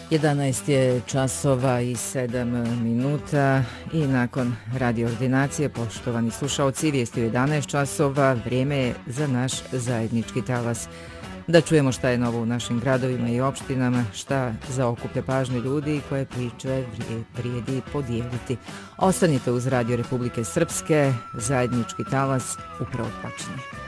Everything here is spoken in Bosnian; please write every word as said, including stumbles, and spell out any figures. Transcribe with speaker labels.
Speaker 1: jedanaest je časova i sedam minuta i nakon radio ordinacije, poštovani slušaoci, vijesti u jedanaest časova, vrijeme je za naš zajednički talas. Da čujemo šta je novo u našim gradovima i opštinama, šta zaokuplja pažnju ljudi i koje priče vrijedi podijeliti. Ostanite uz Radio Republike Srpske, zajednički talas upravo počinje.